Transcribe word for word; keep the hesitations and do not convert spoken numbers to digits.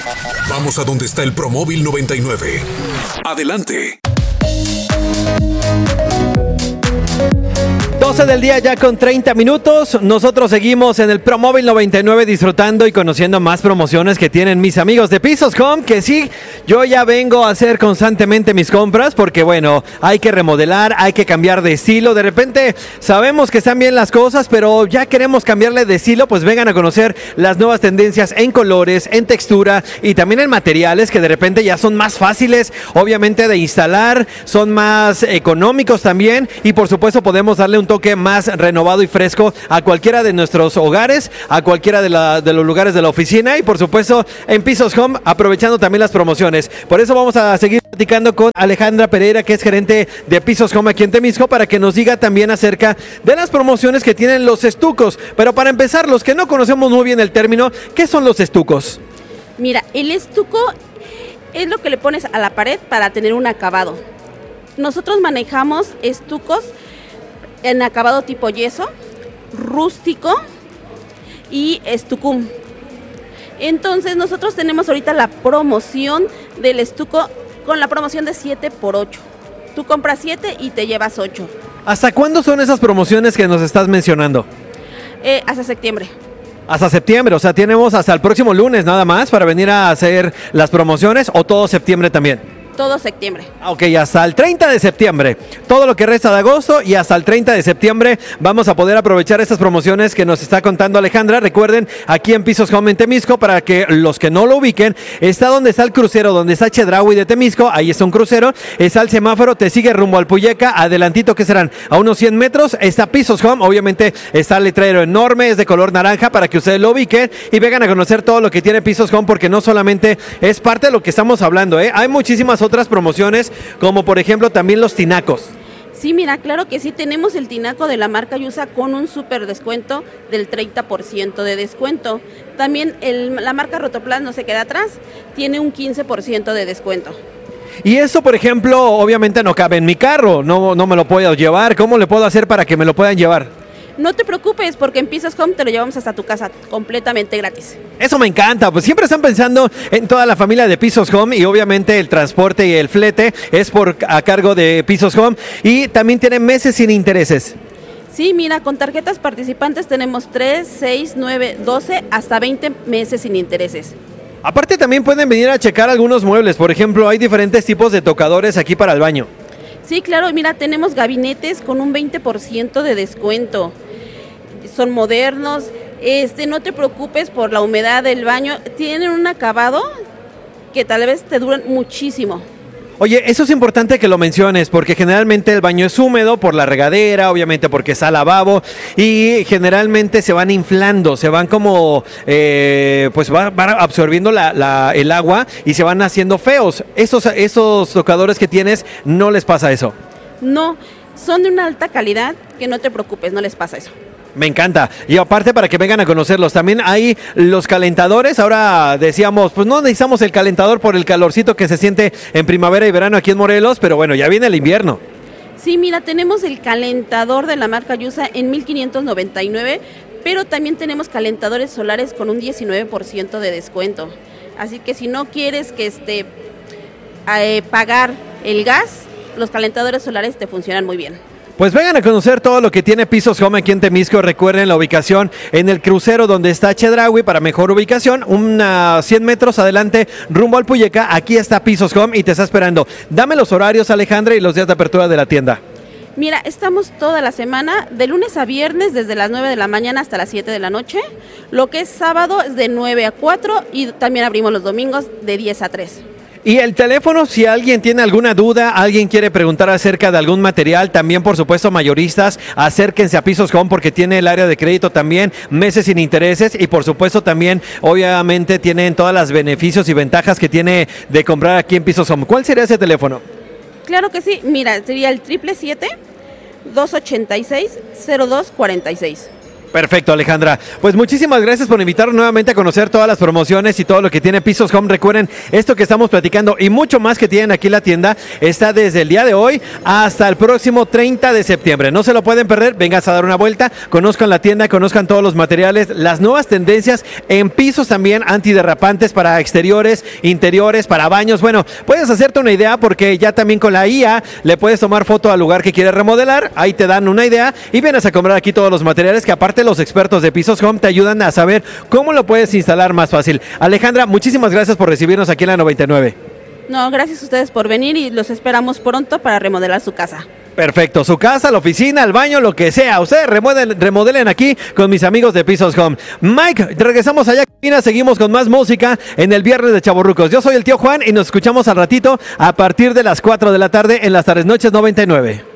Vamos a donde está el Promóvil noventa y nueve. Adelante. doce del día ya con treinta minutos. Nosotros seguimos en el Promóvil noventa y nueve disfrutando y conociendo más promociones que tienen mis amigos de Pisos Home, que sí, yo ya vengo a hacer constantemente mis compras porque bueno, hay que remodelar, hay que cambiar de estilo. De repente sabemos que están bien las cosas, pero ya queremos cambiarle de estilo, pues vengan a conocer las nuevas tendencias en colores, en textura y también en materiales que de repente ya son más fáciles, obviamente, de instalar, son más económicos también y por supuesto podemos darle un toque más renovado y fresco a cualquiera de nuestros hogares, a cualquiera de, la, de los lugares de la oficina y por supuesto en Pisos Home aprovechando también las promociones. Por eso vamos a seguir platicando con Alejandra Pereira, que es gerente de Pisos Home aquí en Temisco, para que nos diga también acerca de las promociones que tienen los estucos. Pero para empezar, los que no conocemos muy bien el término, ¿qué son los estucos? Mira, el estuco es lo que le pones a la pared para tener un acabado. Nosotros manejamos estucos en acabado tipo yeso, rústico y estucum. Entonces nosotros tenemos ahorita la promoción del estuco con la promoción de siete por ocho. Tú compras siete y te llevas ocho. ¿Hasta cuándo son esas promociones que nos estás mencionando? Eh, hasta septiembre. Hasta septiembre, o sea, tenemos hasta el próximo lunes nada más para venir a hacer las promociones, o todo septiembre también. Todo septiembre. Ok, hasta el treinta de septiembre, todo lo que resta de agosto y hasta el treinta de septiembre vamos a poder aprovechar estas promociones que nos está contando Alejandra. Recuerden, aquí en Pisos Home en Temisco, para que los que no lo ubiquen, está donde está el crucero, donde está Chedraui de Temisco, ahí está un crucero, está el semáforo, te sigue rumbo al Puyeca, adelantito que serán a unos cien metros, está Pisos Home, obviamente está el letrero enorme, es de color naranja para que ustedes lo ubiquen y vengan a conocer todo lo que tiene Pisos Home, porque no solamente es parte de lo que estamos hablando, ¿eh? Hay muchísimas otras promociones, como por ejemplo también los tinacos. Sí, mira, claro que sí, tenemos el tinaco de la marca Yusa con un súper descuento del treinta por ciento de descuento. También el, la marca Rotoplas no se queda atrás, tiene un quince por ciento de descuento. Y eso, por ejemplo, obviamente no cabe en mi carro, no, no me lo puedo llevar. ¿Cómo le puedo hacer para que me lo puedan llevar? No te preocupes, porque en Pisos Home te lo llevamos hasta tu casa completamente gratis. Eso me encanta, pues siempre están pensando en toda la familia de Pisos Home y obviamente el transporte y el flete es por a cargo de Pisos Home y también tienen meses sin intereses. Sí, mira, con tarjetas participantes tenemos tres, seis, nueve, doce, hasta veinte meses sin intereses. Aparte también pueden venir a checar algunos muebles, por ejemplo, hay diferentes tipos de tocadores aquí para el baño. Sí, claro, mira, tenemos gabinetes con un veinte por ciento de descuento. Son modernos, este, no te preocupes por la humedad del baño, tienen un acabado que tal vez te duran muchísimo. Oye, eso es importante que lo menciones, porque generalmente el baño es húmedo por la regadera, obviamente porque está lavabo, y generalmente se van inflando, se van como, eh, pues van va absorbiendo la, la, el agua y se van haciendo feos. Esos, esos tocadores que tienes, ¿no les pasa eso? No, son de una alta calidad, que no te preocupes, no les pasa eso. Me encanta. Y aparte para que vengan a conocerlos, también hay los calentadores. Ahora decíamos, pues no necesitamos el calentador por el calorcito que se siente en primavera y verano aquí en Morelos, pero bueno, ya viene el invierno. Sí, mira, tenemos el calentador de la marca Yusa en mil quinientos noventa y nueve, pero también tenemos calentadores solares con un diecinueve por ciento de descuento. Así que si no quieres que este, eh, pagar el gas, los calentadores solares te funcionan muy bien. Pues vengan a conocer todo lo que tiene Pisos Home aquí en Temisco. Recuerden la ubicación en el crucero donde está Chedraui para mejor ubicación. Unos cien metros adelante rumbo al Puyeca. Aquí está Pisos Home y te está esperando. Dame los horarios, Alejandra, y los días de apertura de la tienda. Mira, estamos toda la semana, de lunes a viernes, desde las nueve de la mañana hasta las siete de la noche. Lo que es sábado es de nueve a cuatro y también abrimos los domingos de diez a tres. Y el teléfono, si alguien tiene alguna duda, alguien quiere preguntar acerca de algún material, también por supuesto mayoristas, acérquense a Pisos Home porque tiene el área de crédito también, meses sin intereses y por supuesto también, obviamente, tienen todos los beneficios y ventajas que tiene de comprar aquí en Pisos Home. ¿Cuál sería ese teléfono? Claro que sí, mira, sería el triple siete, dos ochenta y seis, cero dos cuarenta y seis. Perfecto, Alejandra. Pues muchísimas gracias por invitarnos nuevamente a conocer todas las promociones y todo lo que tiene Pisos Home. Recuerden, esto que estamos platicando y mucho más que tienen aquí en la tienda está desde el día de hoy hasta el próximo treinta de septiembre. No se lo pueden perder, vengas a dar una vuelta, conozcan la tienda, conozcan todos los materiales, las nuevas tendencias en pisos también antiderrapantes para exteriores, interiores, para baños. Bueno, puedes hacerte una idea porque ya también con la I A le puedes tomar foto al lugar que quieres remodelar, ahí te dan una idea y vienes a comprar aquí todos los materiales que aparte los expertos de Pisos Home te ayudan a saber cómo lo puedes instalar más fácil. Alejandra, muchísimas gracias por recibirnos aquí en la noventa y nueve. No, gracias a ustedes por venir y los esperamos pronto para remodelar su casa. Perfecto, su casa, la oficina, el baño, lo que sea. Ustedes remodelen, remodelen aquí con mis amigos de Pisos Home. Mike, regresamos allá. Seguimos con más música en el Viernes de Chavorrucos. Yo soy el tío Juan y nos escuchamos al ratito a partir de las cuatro de la tarde en las tardes noches noventa y nueve.